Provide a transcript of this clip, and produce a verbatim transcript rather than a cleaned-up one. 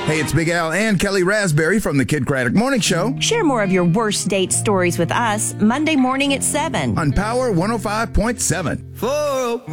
Hey, it's Big Al and Kelly Raspberry from the Kid Craddock Morning Show Share more of your worst date stories with us Monday morning at seven. on Power one oh five point seven. four oh